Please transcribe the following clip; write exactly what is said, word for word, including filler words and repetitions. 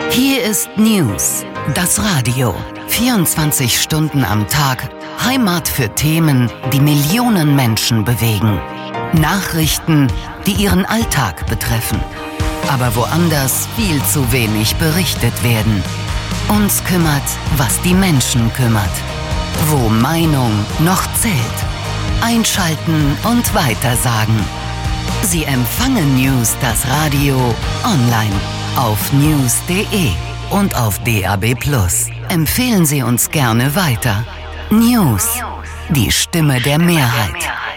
Hier ist News, das Radio. vierundzwanzig Stunden am Tag, Heimat für Themen, die Millionen Menschen bewegen. Nachrichten, die ihren Alltag betreffen. Aber woanders viel zu wenig berichtet werden. Uns kümmert, was die Menschen kümmert. Wo Meinung noch zählt. Einschalten und weitersagen. Sie empfangen News, das Radio, online, auf news punkt de und auf D A B plus. Empfehlen Sie uns gerne weiter. News, die Stimme der Mehrheit.